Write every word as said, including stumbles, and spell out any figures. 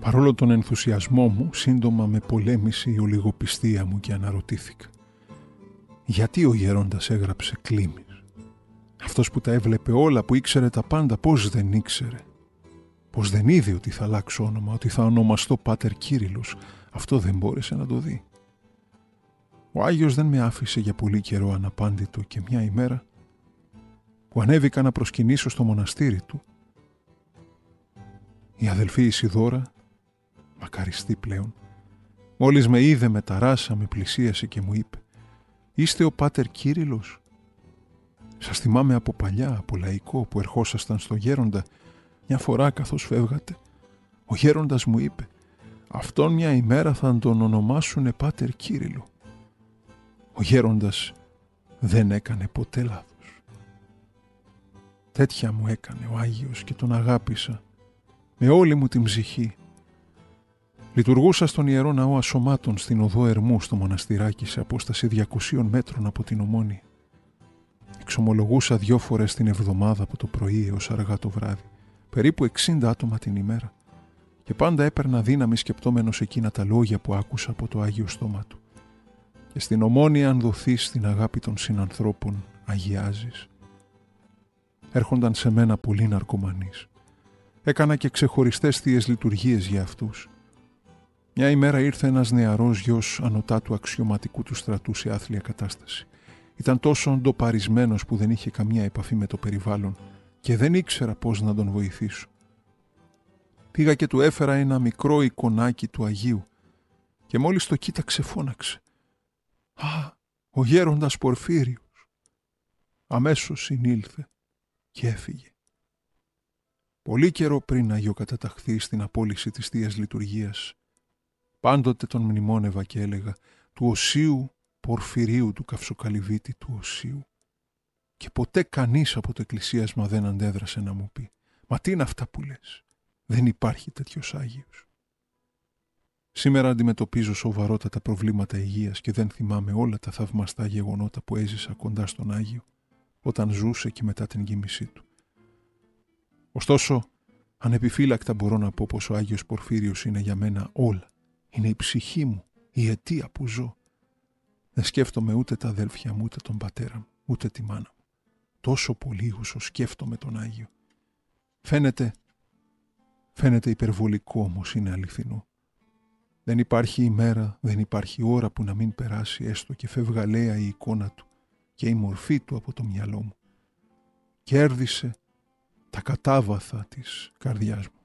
Παρόλο τον ενθουσιασμό μου, σύντομα με πολέμησε η ολιγοπιστία μου και αναρωτήθηκα. Γιατί ο γέροντας έγραψε Κλίμης? Αυτός που τα έβλεπε όλα, που ήξερε τα πάντα, πώς δεν ήξερε? Πώς δεν είδε ότι θα αλλάξω όνομα, ότι θα ονομαστώ Πάτερ Κύριλλος? Αυτό δεν μπόρεσε να το δει. Ο Άγιος δεν με άφησε για πολύ καιρό αναπάντητο και μια ημέρα που ανέβηκα να προσκυνήσω στο μοναστήρι του, η αδελφή Ισιδώρα, μακαριστή πλέον, μόλις με είδε με ταράσα, με πλησίασε και μου είπε «Είστε ο Πάτερ Κύριλλος? Σας θυμάμαι από παλιά, από λαϊκό, που ερχόσασταν στο γέροντα μια φορά καθώς φεύγατε. Ο γέροντας μου είπε αυτόν μια ημέρα θα τον ονομάσουνε Πάτερ Κύριλλο». Ο γέροντας δεν έκανε ποτέ λάθος. Τέτοια μου έκανε ο Άγιος και τον αγάπησα με όλη μου την ψυχή. Λειτουργούσα στον Ιερό Ναό Ασωμάτων στην οδό Ερμού στο μοναστηράκι σε απόσταση διακοσίων μέτρων από την Ομόνη. Εξομολογούσα δυο φορές την εβδομάδα από το πρωί έως αργά το βράδυ, περίπου εξήντα άτομα την ημέρα, και πάντα έπαιρνα δύναμη σκεπτόμενος εκείνα τα λόγια που άκουσα από το Άγιο στόμα του. Και στην Ομόνη, αν δοθείς στην αγάπη των συνανθρώπων, αγιάζεις. Έρχονταν σε μένα πολλοί ναρκωμανείς. Έκανα και ξεχωριστές θείες λειτουργίες για αυτούς. Μια ημέρα ήρθε ένας νεαρός γιος ανωτάτου αξιωματικού του στρατού σε άθλια κατάσταση. Ήταν τόσο ντοπαρισμένος που δεν είχε καμία επαφή με το περιβάλλον και δεν ήξερα πώς να τον βοηθήσω. Πήγα και του έφερα ένα μικρό εικονάκι του Αγίου και μόλις το κοίταξε φώναξε «Α, ο γέροντας Πορφύριος». Αμέσως συνήλθε και έφυγε. Πολύ καιρό πριν αγιοκαταταχθεί στην απόλυση της Θείας Λειτουργίας, πάντοτε τον μνημόνευα και έλεγα «του Οσίου Πορφυρίου του Καυσοκαλυβίτη του Οσίου». Και ποτέ κανείς από το εκκλησίασμα δεν αντέδρασε να μου πει «Μα τι είναι αυτά που λες? Δεν υπάρχει τέτοιος Άγιος». Σήμερα αντιμετωπίζω σοβαρότατα προβλήματα υγείας και δεν θυμάμαι όλα τα θαυμαστά γεγονότα που έζησα κοντά στον Άγιο όταν ζούσε και μετά την γύμισή του. Ωστόσο, ανεπιφύλακτα μπορώ να πω πως ο Άγιος Πορφύριος είναι για μένα όλα. Είναι η ψυχή μου, η αιτία που ζω. Δεν σκέφτομαι ούτε τα αδέλφια μου, ούτε τον πατέρα μου, ούτε τη μάνα μου. Τόσο πολύ όσο σκέφτομαι τον Άγιο. Φαίνεται, φαίνεται υπερβολικό, όμως είναι αληθινό. Δεν υπάρχει ημέρα, δεν υπάρχει ώρα που να μην περάσει έστω και φευγαλαία η εικόνα του και η μορφή του από το μυαλό μου. Κέρδισε τα κατάβαθα της καρδιάς μου.